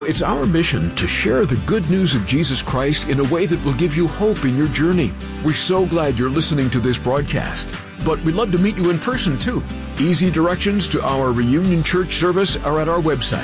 It's our mission to share the good news of Jesus Christ in a way that will give you hope in your journey. We're so glad you're listening to this broadcast, but we'd love to meet you in person too. Easy directions to our Reunion Church service are at our website,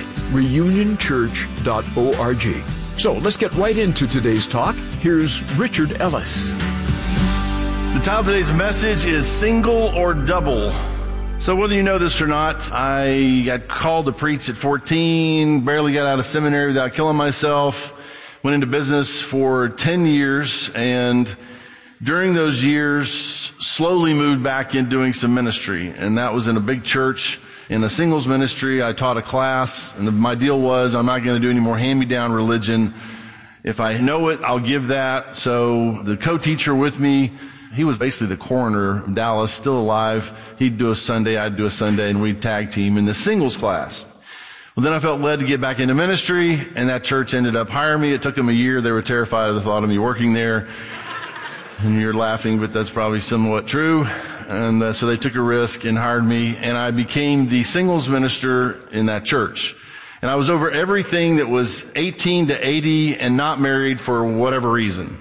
reunionchurch.org. So let's get right into today's talk. Here's Richard Ellis. The title of today's message is Single or Double. So whether you know this or not, I got called to preach at 14, barely got out of seminary without killing myself, went into business for 10 years, and during those years, slowly moved back in doing some ministry. And that was in a big church, in a singles ministry. I taught a class, and my deal was I'm not going to do any more hand-me-down religion. If I know it, I'll give that. So the co-teacher with me, he was basically the coroner of Dallas, still alive. He'd do a Sunday, I'd do a Sunday, and we'd tag team in the singles class. Well, then I felt led to get back into ministry, and that church ended up hiring me. It took them a year. They were terrified of the thought of me working there. And you're laughing, but that's probably somewhat true. And so they took a risk and hired me, and I became the singles minister in that church. And I was over everything that was 18 to 80 and not married for whatever reason.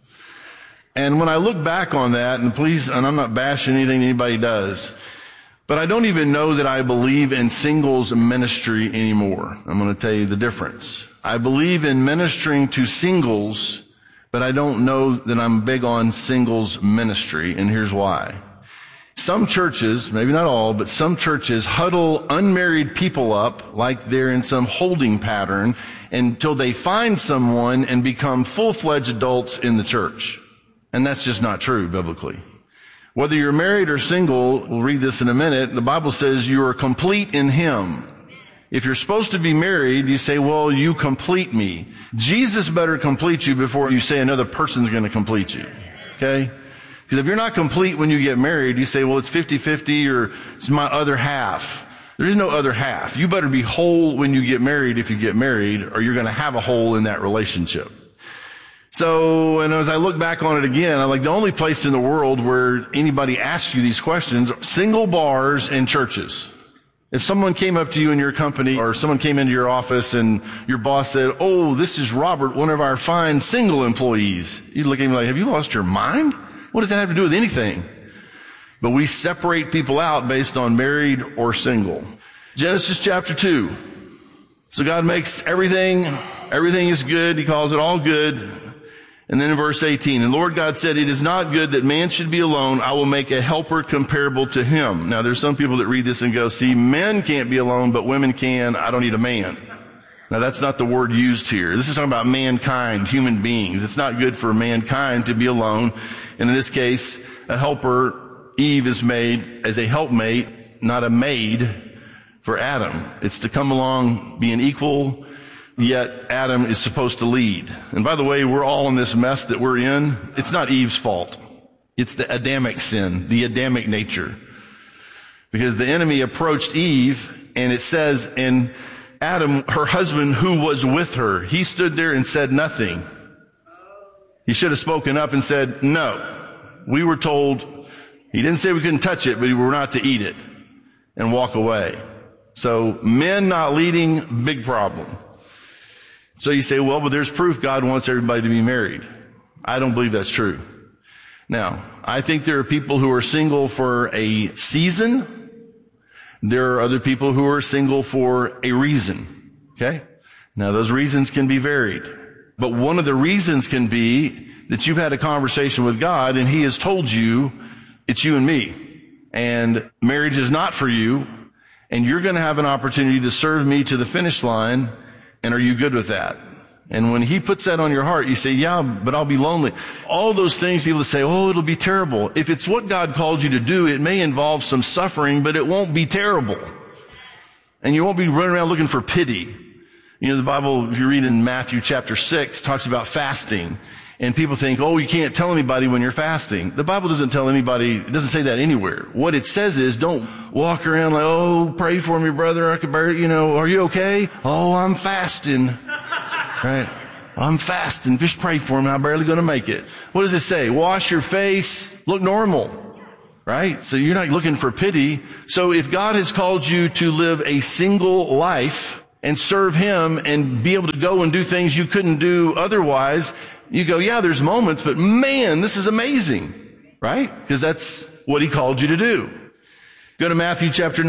And when I look back on that, and I'm not bashing anything anybody does, but I don't even know that I believe in singles ministry anymore. I'm going to tell you the difference. I believe in ministering to singles, but I don't know that I'm big on singles ministry, and here's why. Some churches, maybe not all, but some churches huddle unmarried people up like they're in some holding pattern until they find someone and become full-fledged adults in the church. And that's just not true biblically. Whether you're married or single, we'll read this in a minute, the Bible says you are complete in Him. If you're supposed to be married, you say, well, you complete me. Jesus better complete you before you say another person's going to complete you. Okay? Because if you're not complete when you get married, you say, well, it's 50-50 or it's my other half. There is no other half. You better be whole when you get married if you get married, or you're going to have a hole in that relationship. So, and as I look back on it again, I'm like, the only place in the world where anybody asks you these questions, single bars and churches. If someone came up to you in your company, or someone came into your office and your boss said, oh, this is Robert, one of our fine single employees. You'd look at him like, have you lost your mind? What does that have to do with anything? But we separate people out based on married or single. Genesis chapter 2. So God makes everything is good. He calls it all good. And then in verse 18, and Lord God said, it is not good that man should be alone. I will make a helper comparable to him. Now there's some people that read this and go, see, men can't be alone, but women can. I don't need a man. Now that's not the word used here. This is talking about mankind, human beings. It's not good for mankind to be alone. And in this case, a helper, Eve, is made as a helpmate, not a maid for Adam. It's to come along, be an equal. Yet Adam is supposed to lead. And by the way, we're all in this mess that we're in. It's not Eve's fault. It's the Adamic sin, the Adamic nature. Because the enemy approached Eve, and it says, and Adam, her husband who was with her, he stood there and said nothing. He should have spoken up and said, no. We were told, he didn't say we couldn't touch it, but we were not to eat it, and walk away. So men not leading, big problem. So you say, well, but there's proof God wants everybody to be married. I don't believe that's true. Now, I think there are people who are single for a season. There are other people who are single for a reason. Okay? Now, those reasons can be varied. But one of the reasons can be that you've had a conversation with God and He has told you it's you and me. And marriage is not for you. And you're going to have an opportunity to serve me to the finish line. And are you good with that? And when He puts that on your heart, you say, yeah, but I'll be lonely. All those things people say, oh, it'll be terrible. If it's what God called you to do, it may involve some suffering, but it won't be terrible. And you won't be running around looking for pity. You know, the Bible, if you read in Matthew chapter 6, talks about fasting. And people think, oh, you can't tell anybody when you're fasting. The Bible doesn't tell anybody, it doesn't say that anywhere. What it says is, don't walk around like, oh, pray for me, brother. I could bear, are you okay? Oh, I'm fasting. Right? I'm fasting. Just pray for me. I'm barely going to make it. What does it say? Wash your face. Look normal. Right? So you're not looking for pity. So if God has called you to live a single life, and serve him and be able to go and do things you couldn't do otherwise, you go, yeah, there's moments, but man, this is amazing, right? Because that's what he called you to do. Go to Matthew chapter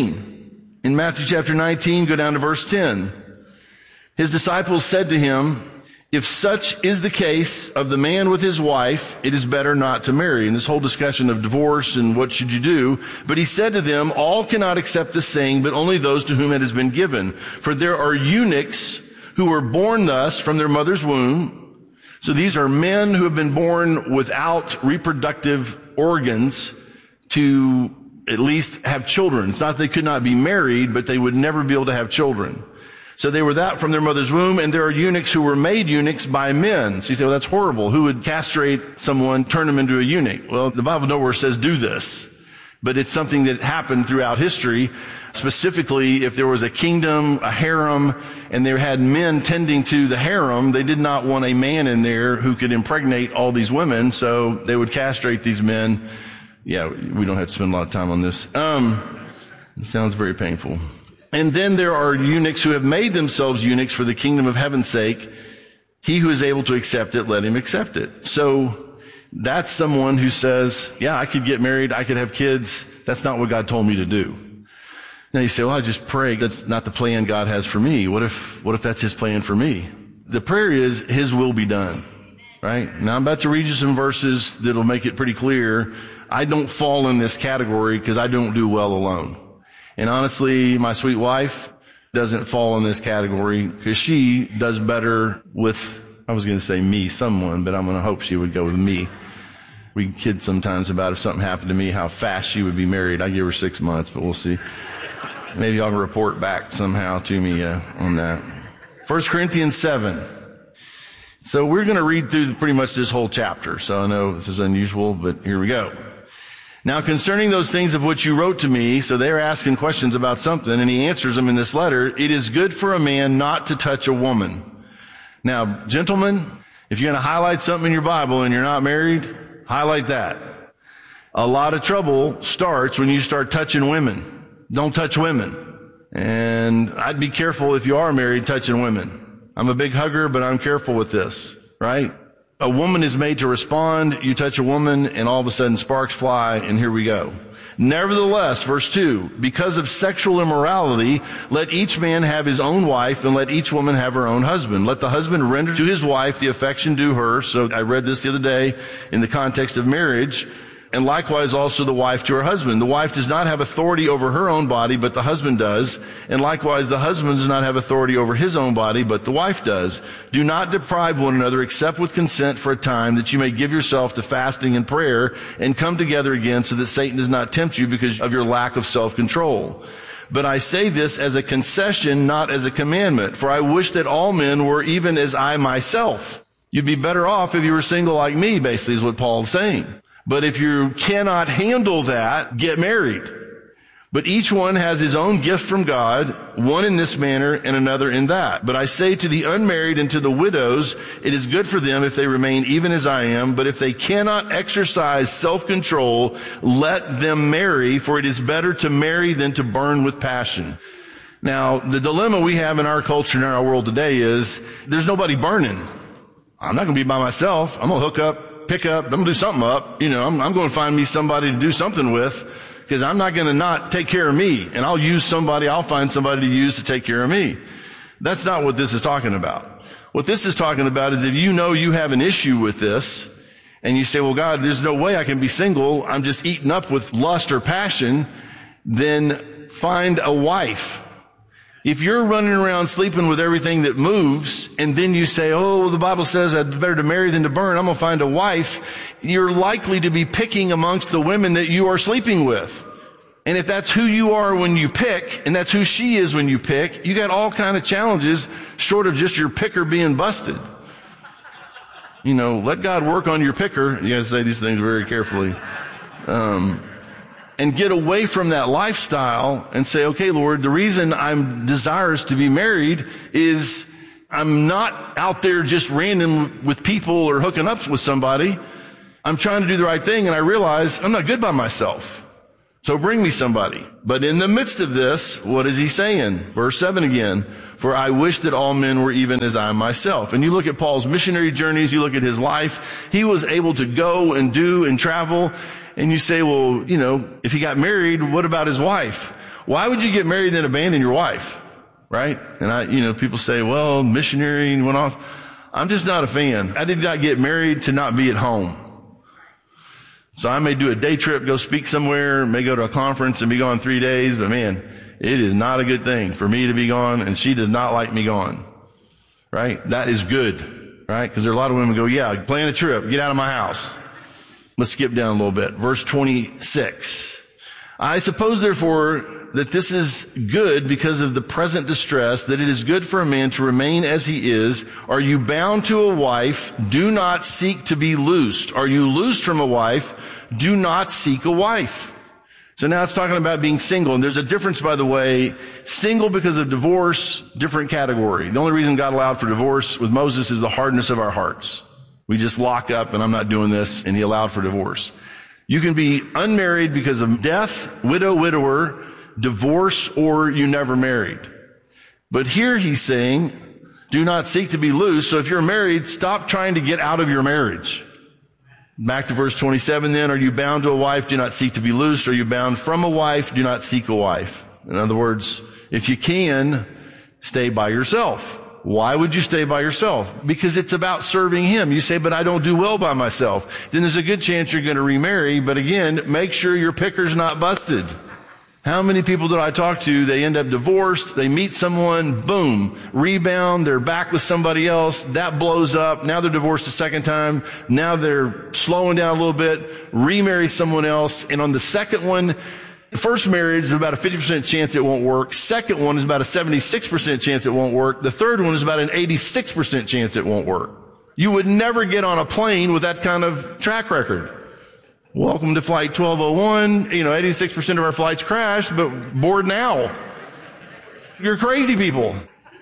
19. In Matthew chapter 19, go down to verse 10. His disciples said to him, if such is the case of the man with his wife, it is better not to marry. And this whole discussion of divorce and what should you do. But he said to them, all cannot accept this saying, but only those to whom it has been given. For there are eunuchs who were born thus from their mother's womb. So these are men who have been born without reproductive organs to at least have children. It's not that they could not be married, but they would never be able to have children. So they were that from their mother's womb, and there are eunuchs who were made eunuchs by men. So you say, well, that's horrible. Who would castrate someone, turn them into a eunuch? Well, the Bible nowhere says do this, but it's something that happened throughout history. Specifically, if there was a kingdom, a harem, and they had men tending to the harem, they did not want a man in there who could impregnate all these women, so they would castrate these men. Yeah, we don't have to spend a lot of time on this. It sounds very painful. And then there are eunuchs who have made themselves eunuchs for the kingdom of heaven's sake. He who is able to accept it, let him accept it. So that's someone who says, yeah, I could get married, I could have kids. That's not what God told me to do. Now you say, well, I just pray. That's not the plan God has for me. What if that's his plan for me? The prayer is his will be done, right? Now I'm about to read you some verses that'll make it pretty clear. I don't fall in this category because I don't do well alone. And honestly, my sweet wife doesn't fall in this category because she does better with, I was going to say me, someone, but I'm going to hope she would go with me. We kid sometimes about if something happened to me, how fast she would be married. I give her 6 months, but we'll see. Maybe I'll report back somehow to me on that. 1 Corinthians 7. So we're going to read through pretty much this whole chapter. So I know this is unusual, but here we go. Now concerning those things of which you wrote to me, so they're asking questions about something, and he answers them in this letter, it is good for a man not to touch a woman. Now, gentlemen, if you're going to highlight something in your Bible and you're not married, highlight that. A lot of trouble starts when you start touching women. Don't touch women. And I'd be careful if you are married touching women. I'm a big hugger, but I'm careful with this, right? A woman is made to respond. You touch a woman and all of a sudden sparks fly, and here we go. Nevertheless, verse 2, because of sexual immorality, let each man have his own wife and let each woman have her own husband. Let the husband render to his wife the affection due her. So I read this the other day in the context of marriage. And likewise also the wife to her husband. The wife does not have authority over her own body, but the husband does. And likewise the husband does not have authority over his own body, but the wife does. Do not deprive one another except with consent for a time, that you may give yourself to fasting and prayer and come together again, so that Satan does not tempt you because of your lack of self-control. But I say this as a concession, not as a commandment, for I wish that all men were even as I myself. You'd be better off if you were single like me, basically is what Paul's saying. But if you cannot handle that, get married. But each one has his own gift from God, one in this manner and another in that. But I say to the unmarried and to the widows, it is good for them if they remain even as I am. But if they cannot exercise self-control, let them marry, for it is better to marry than to burn with passion. Now, the dilemma we have in our culture and in our world today is there's nobody burning. I'm not going to be by myself. I'm going to hook up, pick up, I'm going to do something up. I'm going to find me somebody to do something with, because I'm not going to not take care of me. And I'll find somebody to use to take care of me. That's not what this is talking about. What this is talking about is if you know you have an issue with this, and you say, well, God, there's no way I can be single. I'm just eaten up with lust or passion. Then find a wife. If you're running around sleeping with everything that moves, and then you say, oh, the Bible says it's better to marry than to burn, I'm going to find a wife, you're likely to be picking amongst the women that you are sleeping with. And if that's who you are when you pick, and that's who she is when you pick, you got all kind of challenges short of just your picker being busted. Let God work on your picker. You got to say these things very carefully. And get away from that lifestyle and say, okay, Lord, the reason I'm desirous to be married is I'm not out there just random with people or hooking up with somebody. I'm trying to do the right thing, and I realize I'm not good by myself. So bring me somebody. But in the midst of this, what is he saying? Verse 7 again. For I wish that all men were even as I myself. And you look at Paul's missionary journeys, you look at his life, he was able to go and do and travel. And you say, well, if he got married, what about his wife? Why would you get married and then abandon your wife? Right? And people say, well, missionary and went off. I'm just not a fan. I did not get married to not be at home. So I may do a day trip, go speak somewhere, may go to a conference and be gone 3 days, but man, it is not a good thing for me to be gone, and she does not like me gone. Right? That is good. Right? Because there are a lot of women who go, yeah, plan a trip, get out of my house. Let's skip down a little bit. Verse 26. I suppose, therefore, that this is good because of the present distress, that it is good for a man to remain as he is. Are you bound to a wife? Do not seek to be loosed. Are you loosed from a wife? Do not seek a wife. So now it's talking about being single. And there's a difference, by the way. Single because of divorce, different category. The only reason God allowed for divorce with Moses is the hardness of our hearts. We just lock up and I'm not doing this, and he allowed for divorce. You can be unmarried because of death, widow, widower, divorce, or you never married. But here he's saying, do not seek to be loose. So if you're married, stop trying to get out of your marriage. Back to verse 27 then, are you bound to a wife? Do not seek to be loosed. Are you bound from a wife? Do not seek a wife. In other words, if you can, stay by yourself. Why would you stay by yourself? Because it's about serving him. You say, but I don't do well by myself. Then there's a good chance you're going to remarry. But again, make sure your picker's not busted. How many people did I talk to? They end up divorced. They meet someone, boom, rebound. They're back with somebody else. That blows up. Now they're divorced a second time. Now they're slowing down a little bit, remarry someone else. And on the second one, the first marriage is about a 50% chance it won't work. Second one is about a 76% chance it won't work. The third one is about an 86% chance it won't work. You would never get on a plane with that kind of track record. Welcome to flight 1201. 86% of our flights crash, but board now. You're crazy people.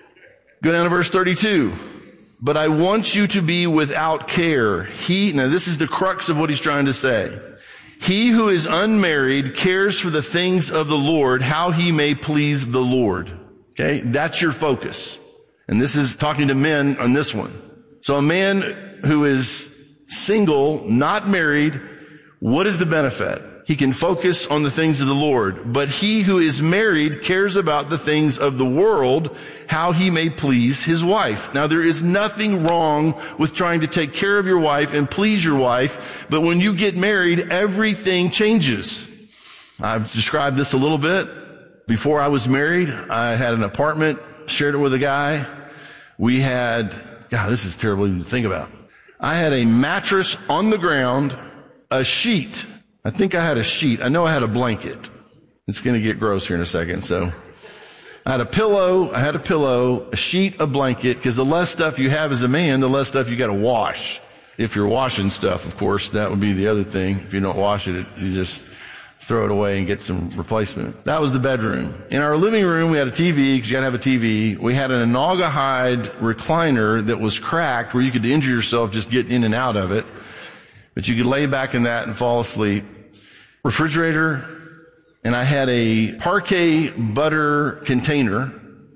Go down to verse 32. But I want you to be without care. Now this is the crux of what he's trying to say. He who is unmarried cares for the things of the Lord, how he may please the Lord. Okay? That's your focus. And this is talking to men on this one. So a man who is single, not married, what is the benefit? He can focus on the things of the Lord. But he who is married cares about the things of the world, how he may please his wife. Now, there is nothing wrong with trying to take care of your wife and please your wife, but when you get married, everything changes. I've described this a little bit. Before I was married, I had an apartment, shared it with a guy. We had, God, this is terrible to think about. I had a mattress on the ground, a sheet. I think I had a sheet. I know I had a blanket. It's going to get gross here in a second. So I had a pillow, a sheet, a blanket, because the less stuff you have as a man, the less stuff you got to wash. If you're washing stuff, of course, that would be the other thing. If you don't wash it, you just throw it away and get some replacement. That was the bedroom. In our living room, we had a TV, because you got to have a TV. We had an Anaga hide recliner that was cracked, where you could injure yourself just getting in and out of it. But you could lay back in that and fall asleep. Refrigerator, and I had a Parquet butter container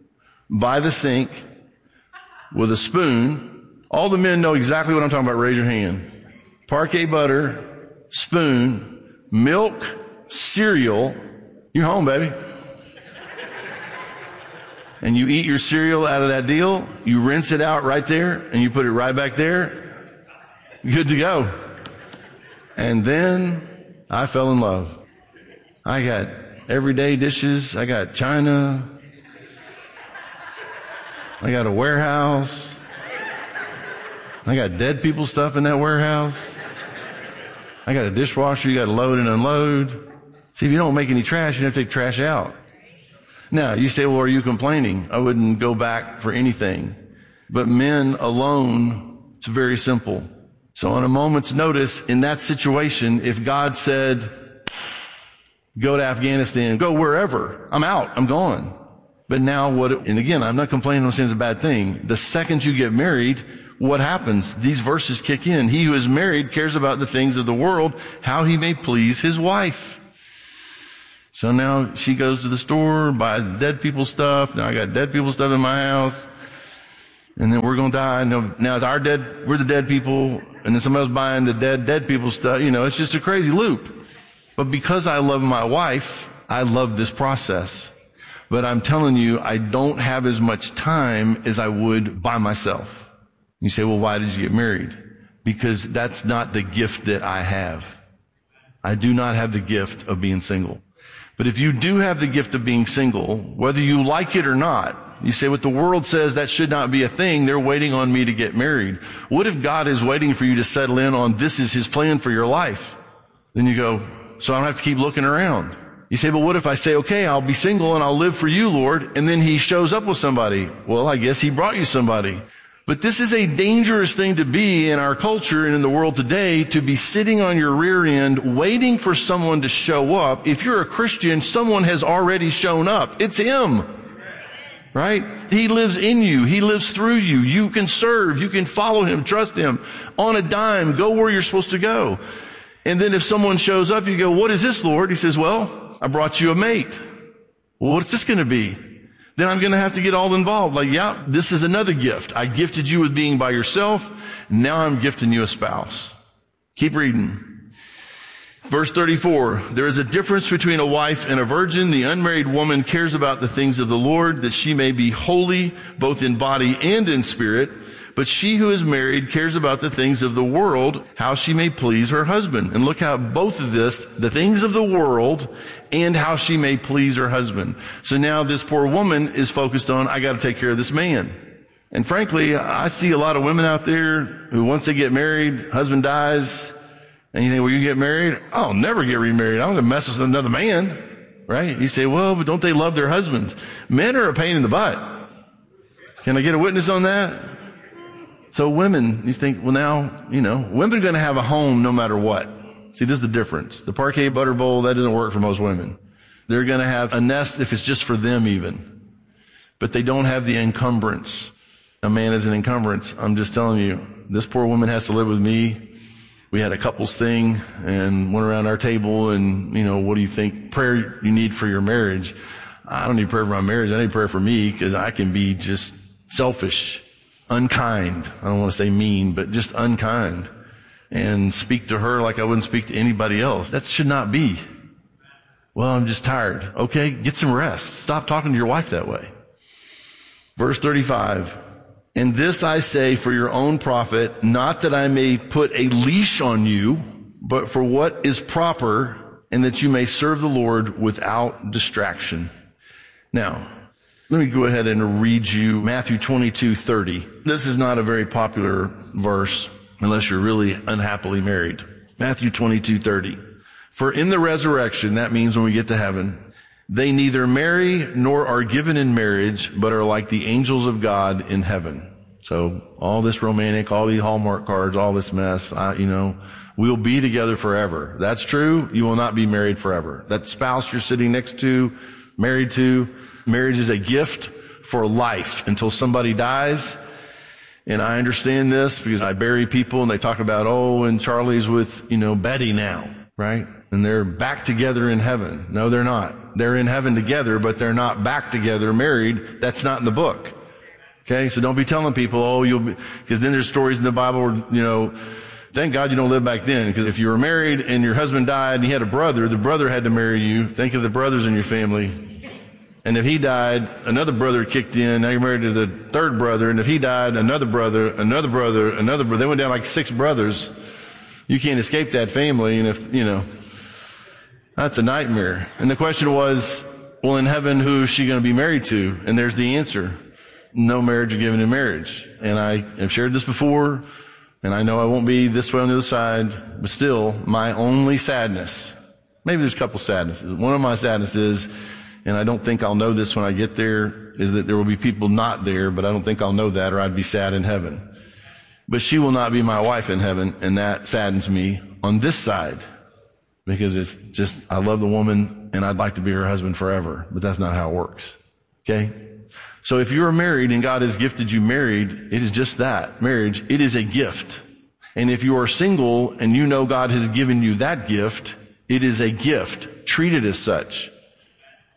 by the sink with a spoon. All the men know exactly what I'm talking about. Raise your hand. Parquet butter, spoon, milk, cereal. You're home, baby. And you eat your cereal out of that deal. You rinse it out right there, and you put it right back there. Good to go. And then I fell in love. I got everyday dishes. I got china. I got a warehouse. I got dead people stuff in that warehouse. I got a dishwasher you got to load and unload. See, if you don't make any trash, you have to take trash out. Now, you say, well, are you complaining? I wouldn't go back for anything. But men alone, it's very simple. So on a moment's notice, in that situation, if God said, go to Afghanistan, go wherever, I'm out, I'm gone. But now and again, I'm not complaining, I'm saying it's a bad thing. The second you get married, what happens? These verses kick in. He who is married cares about the things of the world, how he may please his wife. So now she goes to the store, buys dead people stuff. Now I got dead people stuff in my house. And then we're going to die. Now it's we're the dead people. And then somebody else buying the dead people stuff. It's just a crazy loop. But because I love my wife, I love this process. But I'm telling you, I don't have as much time as I would by myself. You say, well, why did you get married? Because that's not the gift that I have. I do not have the gift of being single. But if you do have the gift of being single, whether you like it or not, you say, what the world says, that should not be a thing. They're waiting on me to get married. What if God is waiting for you to settle in on this is his plan for your life? Then you go, so I don't have to keep looking around. You say, but what if I say, okay, I'll be single and I'll live for you, Lord, and then he shows up with somebody? Well, I guess he brought you somebody. But this is a dangerous thing to be in our culture and in the world today, to be sitting on your rear end waiting for someone to show up. If you're a Christian, someone has already shown up. It's him. Right? He lives in you. He lives through you. You can serve. You can follow him, trust him on a dime. Go where you're supposed to go. And then if someone shows up, you go, what is this, Lord? He says, well, I brought you a mate. Well, what's this going to be? Then I'm going to have to get all involved. Like, yeah, this is another gift. I gifted you with being by yourself. Now I'm gifting you a spouse. Keep reading. Verse 34, there is a difference between a wife and a virgin. The unmarried woman cares about the things of the Lord, that she may be holy both in body and in spirit. But she who is married cares about the things of the world, how she may please her husband. And look how both of this, the things of the world and how she may please her husband. So now this poor woman is focused on, I got to take care of this man. And frankly, I see a lot of women out there who once they get married, husband dies, and you think, well, you get married? I'll never get remarried. I'm going to mess with another man, right? You say, well, but don't they love their husbands? Men are a pain in the butt. Can I get a witness on that? So women, you think, well, now, women are going to have a home no matter what. See, this is the difference. The parquet butter bowl, that doesn't work for most women. They're going to have a nest if it's just for them even. But they don't have the encumbrance. A man is an encumbrance. I'm just telling you, this poor woman has to live with me. We had a couples thing and went around our table and, what do you think prayer you need for your marriage? I don't need prayer for my marriage. I need prayer for me, because I can be just selfish, unkind. I don't want to say mean, but just unkind, and speak to her like I wouldn't speak to anybody else. That should not be. Well, I'm just tired. Okay, get some rest. Stop talking to your wife that way. Verse 35. And this I say for your own profit, not that I may put a leash on you, but for what is proper, and that you may serve the Lord without distraction. Now, let me go ahead and read you Matthew 22:30. This is not a very popular verse unless you're really unhappily married. Matthew 22:30. For in the resurrection, that means when we get to heaven, they neither marry nor are given in marriage, but are like the angels of God in heaven. So all this romantic, all these Hallmark cards, all this mess, we'll be together forever. That's true. You will not be married forever. That spouse you're sitting next to, married to, marriage is a gift for life until somebody dies. And I understand this because I bury people and they talk about, and Charlie's with, Betty now, right? And they're back together in heaven. No, they're not. They're in heaven together, but they're not back together married. That's not in the book. Okay, so don't be telling people, because then there's stories in the Bible where, thank God you don't live back then, because if you were married and your husband died and he had a brother, the brother had to marry you. Think of the brothers in your family. And if he died, another brother kicked in. Now you're married to the third brother. And if he died, another brother. They went down like 6 brothers. You can't escape that family. And that's a nightmare. And the question was, well, in heaven, who is she going to be married to? And there's the answer. No marriage is given in marriage. And I have shared this before, and I know I won't be this way on the other side, but still, my only sadness, maybe there's a couple sadnesses. One of my sadnesses, and I don't think I'll know this when I get there, is that there will be people not there, but I don't think I'll know that, or I'd be sad in heaven. But she will not be my wife in heaven, and that saddens me on this side, because it's just, I love the woman, and I'd like to be her husband forever, but that's not how it works. Okay? So if you are married and God has gifted you married, it is just that, marriage. It is a gift. And if you are single and you know God has given you that gift, it is a gift. Treat it as such.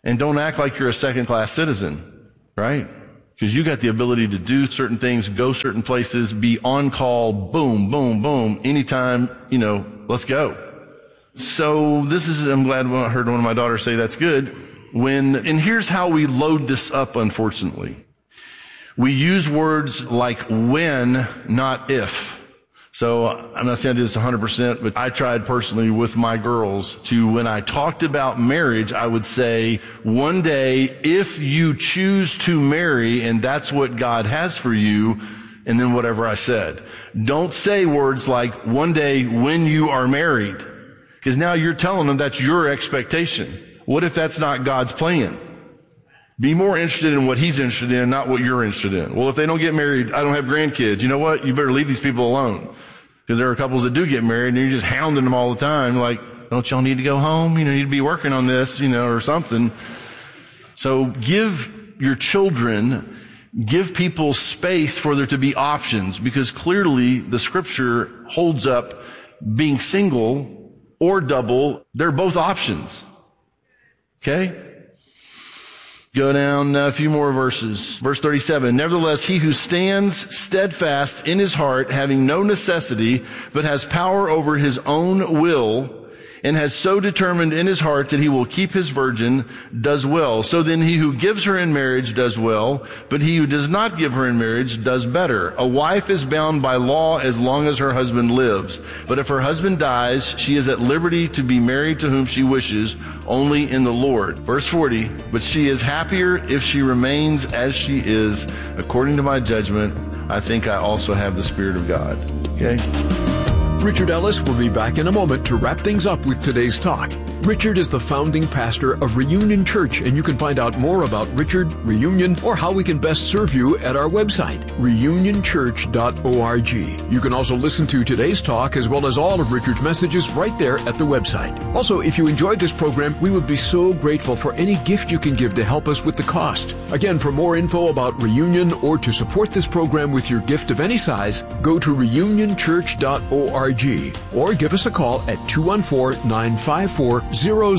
And don't act like you're a second-class citizen, right? Because you got the ability to do certain things, go certain places, be on call, boom, boom, boom, anytime, let's go. So I'm glad I heard one of my daughters say that's good. And here's how we load this up, unfortunately. We use words like when, not if. So I'm not saying I did this 100%, but I tried personally with my girls to, when I talked about marriage, I would say, one day, if you choose to marry, and that's what God has for you, and then whatever I said. Don't say words like, one day when you are married, because now you're telling them that's your expectation. What if that's not God's plan? Be more interested in what He's interested in, not what you're interested in. Well, if they don't get married, I don't have grandkids. You know what? You better leave these people alone. Because there are couples that do get married and you're just hounding them all the time. Like, don't y'all need to go home? You need to be working on this, or something. So give people space for there to be options, because clearly the scripture holds up being single or double. They're both options. Okay? Go down a few more verses. Verse 37, nevertheless, he who stands steadfast in his heart, having no necessity, but has power over his own will, and has so determined in his heart that he will keep his virgin, does well. So then he who gives her in marriage does well, but he who does not give her in marriage does better. A wife is bound by law as long as her husband lives. But if her husband dies, she is at liberty to be married to whom she wishes, only in the Lord. Verse 40, but she is happier if she remains as she is. According to my judgment, I think I also have the Spirit of God. Okay? Richard Ellis will be back in a moment to wrap things up with today's talk. Richard is the founding pastor of Reunion Church, and you can find out more about Richard, Reunion, or how we can best serve you at our website, reunionchurch.org. You can also listen to today's talk as well as all of Richard's messages right there at the website. Also, if you enjoyed this program, we would be so grateful for any gift you can give to help us with the cost. Again, for more info about Reunion or to support this program with your gift of any size, go to reunionchurch.org or give us a call at 214-954-0000.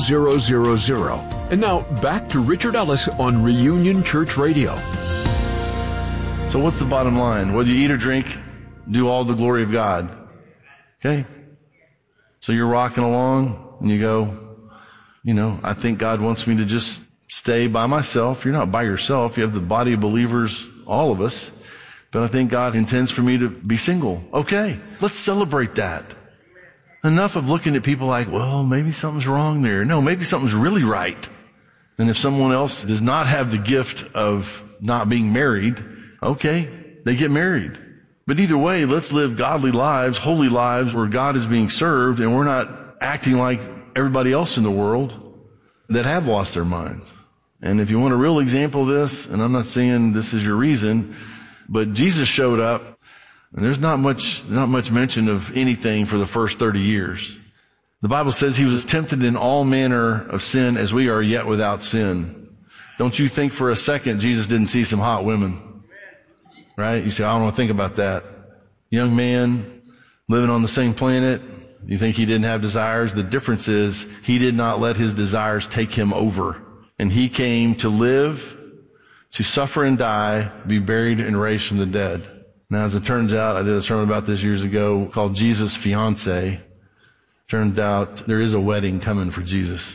And now, back to Richard Ellis on Reunion Church Radio. So what's the bottom line? Whether you eat or drink, do all the glory of God. Okay? So you're rocking along and you go, I think God wants me to just stay by myself. You're not by yourself. You have the body of believers, all of us. But I think God intends for me to be single. Okay, let's celebrate that. Enough of looking at people like, well, maybe something's wrong there. No, maybe something's really right. And if someone else does not have the gift of not being married, okay, they get married. But either way, let's live godly lives, holy lives, where God is being served and we're not acting like everybody else in the world that have lost their minds. And if you want a real example of this, and I'm not saying this is your reason, but Jesus showed up, and there's not much mention of anything for the first 30 years. The Bible says he was tempted in all manner of sin as we are, yet without sin. Don't you think for a second Jesus didn't see some hot women? Right? You say, I don't want to think about that. Young man living on the same planet. You think he didn't have desires? The difference is he did not let his desires take him over. And he came to live, to suffer and die, be buried and raised from the dead. Now, as it turns out, I did a sermon about this years ago called Jesus' Fiancé. Turned out there is a wedding coming for Jesus.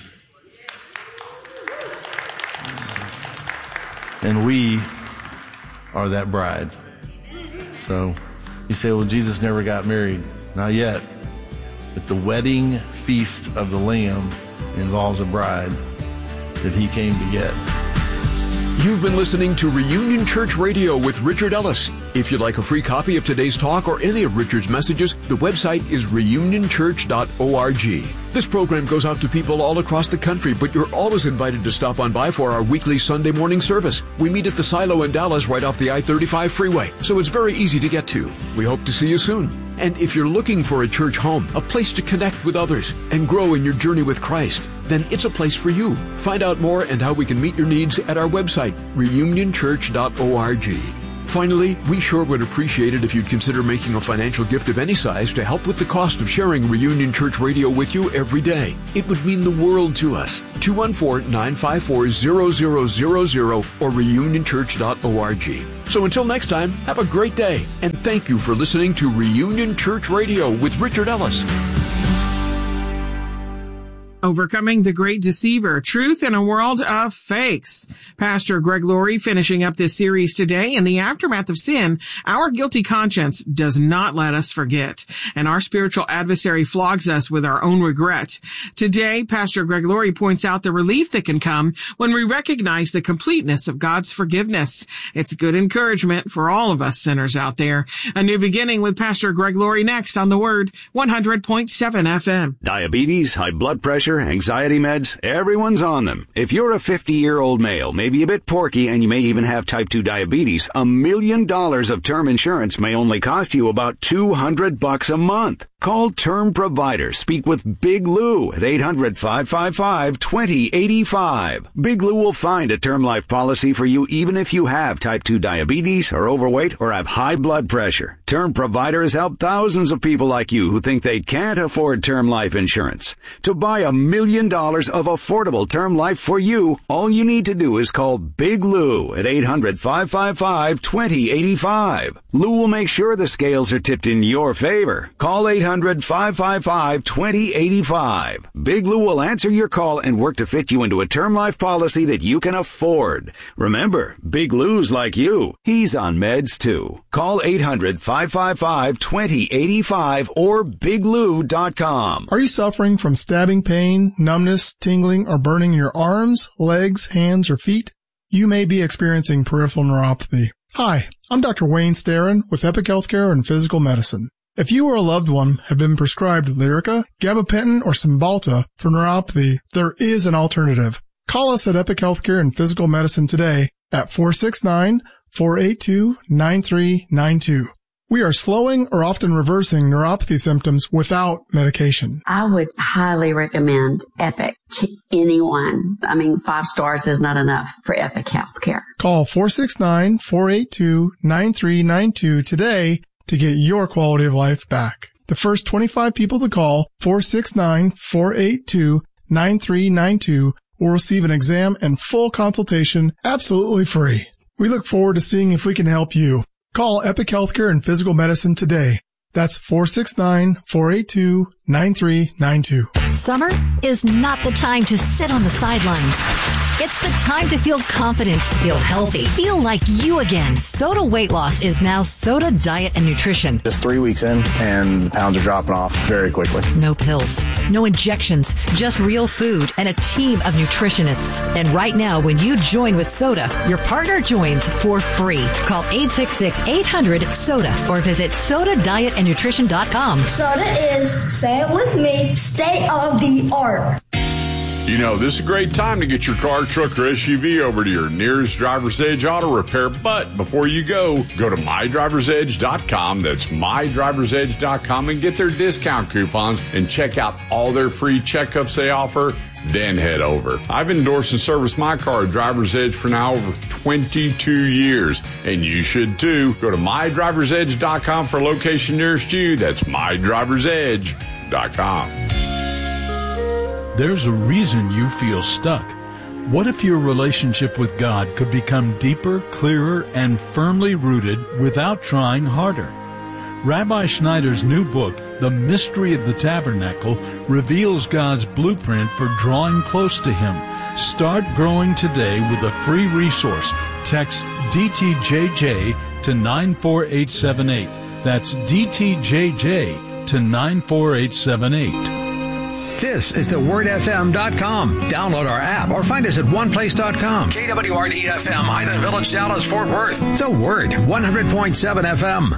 And we are that bride. So you say, well, Jesus never got married. Not yet. But the wedding feast of the Lamb involves a bride that he came to get. You've been listening to Reunion Church Radio with Richard Ellis. If you'd like a free copy of today's talk or any of Richard's messages, the website is reunionchurch.org. This program goes out to people all across the country, but you're always invited to stop on by for our weekly Sunday morning service. We meet at the Silo in Dallas right off the I-35 freeway, so it's very easy to get to. We hope to see you soon. And if you're looking for a church home, a place to connect with others and grow in your journey with Christ, then it's a place for you. Find out more and how we can meet your needs at our website, reunionchurch.org. Finally, we sure would appreciate it if you'd consider making a financial gift of any size to help with the cost of sharing Reunion Church Radio with you every day. It would mean the world to us. 214-954-0000 or reunionchurch.org. So until next time, have a great day, and thank you for listening to Reunion Church Radio with Richard Ellis. Overcoming the Great Deceiver, Truth in a World of Fakes. Pastor Greg Laurie finishing up this series today. In the aftermath of sin, our guilty conscience does not let us forget, and our spiritual adversary flogs us with our own regret. Today, Pastor Greg Laurie points out the relief that can come when we recognize the completeness of God's forgiveness. It's good encouragement for all of us sinners out there. A new beginning with Pastor Greg Laurie next on The Word, 100.7 FM. Diabetes, high blood pressure, anxiety meds, everyone's on them. If you're a 50-year-old male, maybe a bit porky, and you may even have type 2 diabetes, $1 million of term insurance may only cost you about $200 a month. Call Term Provider. Speak with Big Lou at 800-555-2085. Big Lou will find a term life policy for you even if you have type 2 diabetes, are overweight, or have high blood pressure. Term Provider has helped thousands of people like you who think they can't afford term life insurance. To buy $1 million of affordable term life for you, all you need to do is call Big Lou at 800-555-2085. Lou will make sure the scales are tipped in your favor. Call 800-555-2085. Big Lou will answer your call and work to fit you into a term life policy that you can afford. Remember, Big Lou's like you. He's on meds too. Call 800-555-2085 or biglou.com. Are you suffering from stabbing pain, numbness, tingling, or burning in your arms, legs, hands, or feet? You may be experiencing peripheral neuropathy. Hi, I'm Dr. Wayne Starron with Epic Healthcare and Physical Medicine. If you or a loved one have been prescribed Lyrica, gabapentin, or Cymbalta for neuropathy, there is an alternative. Call us at Epic Healthcare and Physical Medicine today at 469-482-9392. We are slowing or often reversing neuropathy symptoms without medication. I would highly recommend Epic to anyone. 5 stars is not enough for Epic Healthcare. Call 469-482-9392 today to get your quality of life back. The first 25 people to call 469-482-9392 will receive an exam and full consultation absolutely free. We look forward to seeing if we can help you. Call Epic Healthcare and Physical Medicine today. That's 469-482-9392. Summer is not the time to sit on the sidelines. It's the time to feel confident, feel healthy, feel like you again. Soda Weight Loss is now Soda Diet and Nutrition. Just 3 weeks in, and the pounds are dropping off very quickly. No pills, no injections, just real food and a team of nutritionists. And right now, when you join with Soda, your partner joins for free. Call 866-800-SODA or visit SodaDietAndNutrition.com. Soda is, say it with me, state of the art. You know, this is a great time to get your car, truck, or SUV over to your nearest Driver's Edge auto repair. But before you go to MyDriver'sEdge.com. That's MyDriver'sEdge.com and get their discount coupons and check out all their free checkups they offer. Then head over. I've endorsed and serviced my car at Driver's Edge for now over 22 years, and you should too. Go to MyDriver'sEdge.com for a location nearest you. That's MyDriver'sEdge.com. There's a reason you feel stuck. What if your relationship with God could become deeper, clearer, and firmly rooted without trying harder? Rabbi Schneider's new book, The Mystery of the Tabernacle, reveals God's blueprint for drawing close to Him. Start growing today with a free resource. Text DTJJ to 94878. That's DTJJ to 94878. This is thewordfm.com. Download our app or find us at oneplace.com. KWRD-FM, Highland Village, Dallas, Fort Worth. The Word, 100.7 FM.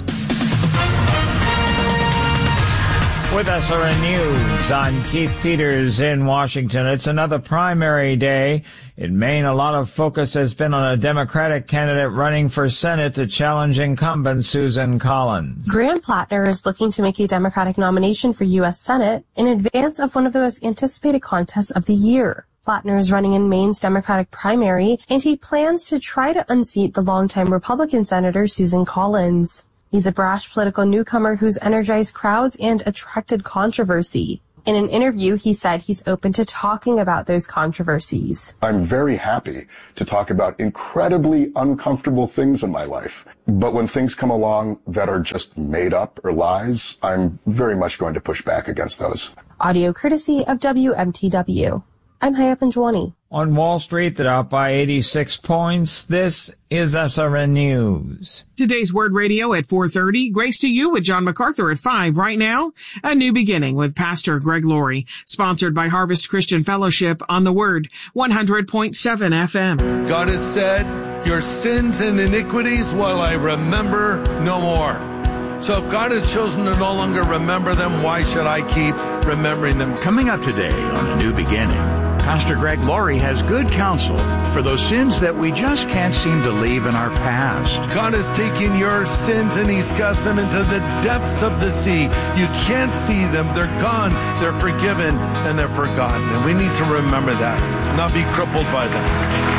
With us are in news. I'm Keith Peters in Washington. It's another primary day. In Maine, a lot of focus has been on a Democratic candidate running for Senate to challenge incumbent Susan Collins. Graham Plattner is looking to make a Democratic nomination for U.S. Senate in advance of one of the most anticipated contests of the year. Plattner is running in Maine's Democratic primary, and he plans to try to unseat the longtime Republican Senator Susan Collins. He's a brash political newcomer who's energized crowds and attracted controversy. In an interview, he said he's open to talking about those controversies. I'm very happy to talk about incredibly uncomfortable things in my life. But when things come along that are just made up or lies, I'm very much going to push back against those. Audio courtesy of WMTW. I'm Hayap Anjwani. On Wall Street, they're up by 86 points. This is SRN News. Today's Word Radio at 4:30. Grace to you with John MacArthur at 5. Right now, A New Beginning with Pastor Greg Laurie. Sponsored by Harvest Christian Fellowship on the Word, 100.7 FM. God has said, your sins and iniquities will I remember no more. So if God has chosen to no longer remember them, why should I keep remembering them? Coming up today on A New Beginning, Pastor Greg Laurie has good counsel for those sins that we just can't seem to leave in our past. God is taking your sins and He's cast them into the depths of the sea. You can't see them. They're gone. They're forgiven and they're forgotten. And we need to remember that, not be crippled by them.